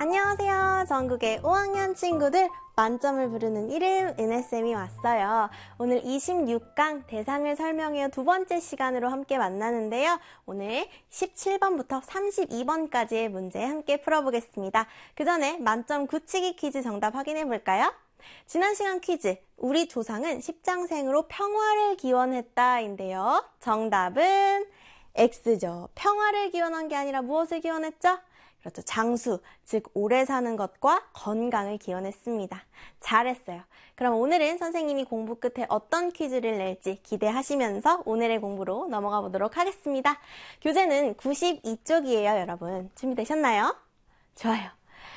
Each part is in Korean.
안녕하세요. 전국의 5학년 친구들, 만점을 부르는 이름 은혜쌤이 왔어요. 오늘 26강 대상을 설명해요 두 번째 시간으로 함께 만나는데요. 오늘 17번부터 32번까지의 문제 함께 풀어보겠습니다. 그 전에 만점 굳히기 퀴즈 정답 확인해 볼까요? 지난 시간 퀴즈, 우리 조상은 십장생으로 평화를 기원했다인데요. 정답은 X죠. 평화를 기원한 게 아니라 무엇을 기원했죠? 그렇죠. 장수, 즉 오래 사는 것과 건강을 기원했습니다. 잘했어요. 그럼 오늘은 선생님이 공부 끝에 어떤 퀴즈를 낼지 기대하시면서 오늘의 공부로 넘어가 보도록 하겠습니다. 교재는 92쪽이에요, 여러분. 준비되셨나요? 좋아요.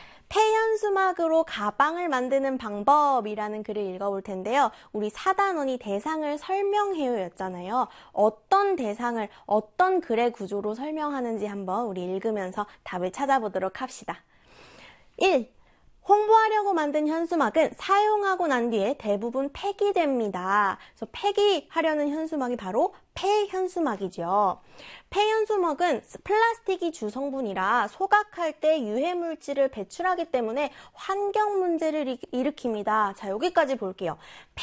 폐현수막으로 가방을 만드는 방법이라는 글을 읽어볼 텐데요. 우리 4단원이 대상을 설명해요 였잖아요. 어떤 대상을 어떤 글의 구조로 설명하는지 한번 우리 읽으면서 답을 찾아보도록 합시다. 1. 홍보하려고 만든 현수막은 사용하고 난 뒤에 대부분 폐기됩니다. 그래서 폐기하려는 현수막이 바로 폐현수막이죠. 폐현수막은 플라스틱이 주성분이라 소각할 때 유해물질을 배출하기 때문에 환경 문제를 일으킵니다. 자, 여기까지 볼게요.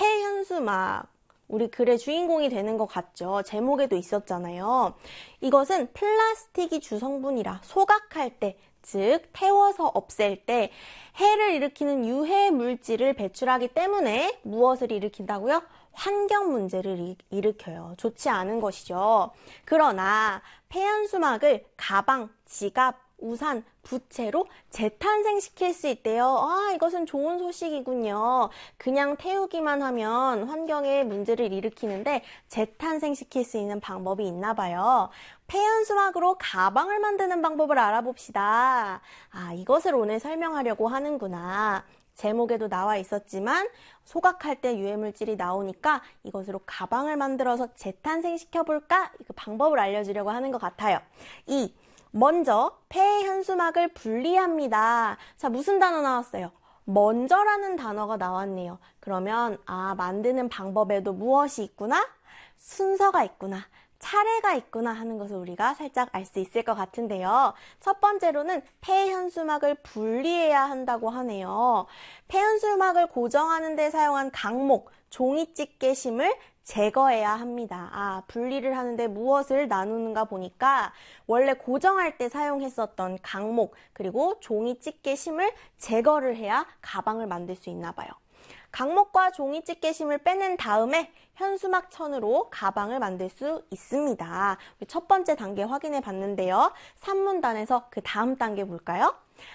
폐현수막. 우리 글의 주인공이 되는 것 같죠? 제목에도 있었잖아요. 이것은 플라스틱이 주성분이라 소각할 때, 즉 태워서 없앨 때 해를 일으키는 유해 물질을 배출하기 때문에 무엇을 일으킨다고요? 환경 문제를 일으켜요. 좋지 않은 것이죠. 그러나 폐현수막을 가방, 지갑, 우산, 부채로 재탄생시킬 수 있대요. 이것은 좋은 소식이군요. 그냥 태우기만 하면 환경에 문제를 일으키는데 재탄생시킬 수 있는 방법이 있나 봐요. 폐현수막으로 가방을 만드는 방법을 알아봅시다. 이것을 오늘 설명하려고 하는구나. 제목에도 나와 있었지만 소각할 때 유해물질이 나오니까 이것으로 가방을 만들어서 재탄생시켜볼까? 그 방법을 알려주려고 하는 것 같아요. 2. 먼저 폐현수막을 분리합니다. 자, 무슨 단어 나왔어요? 먼저라는 단어가 나왔네요. 그러면 만드는 방법에도 무엇이 있구나? 순서가 있구나. 차례가 있구나 하는 것을 우리가 살짝 알 수 있을 것 같은데요. 첫 번째로는 폐현수막을 분리해야 한다고 하네요. 폐현수막을 고정하는 데 사용한 강목, 종이집게심을 제거해야 합니다. 분리를 하는데 무엇을 나누는가 보니까 원래 고정할 때 사용했었던 강목 그리고 종이집게심을 제거를 해야 가방을 만들 수 있나 봐요. 강목과 종이집게심을 빼낸 다음에 현수막 천으로 가방을 만들 수 있습니다. 첫 번째 단계 확인해 봤는데요. 산문단에서 그 다음 단계 볼까요?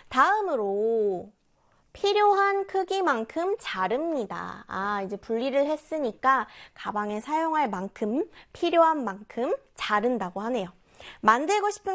다음으로 필요한 크기만큼 자릅니다. 이제 분리를 했으니까 가방에 사용할 만큼, 필요한 만큼 자른다고 하네요. 만들고 싶은